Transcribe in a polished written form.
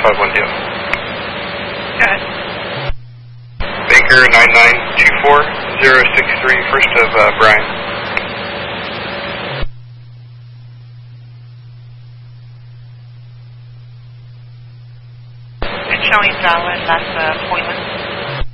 5-1 deal. Go ahead. Baker 9924063, first of Brian. It's showing solid, that's Hoyland.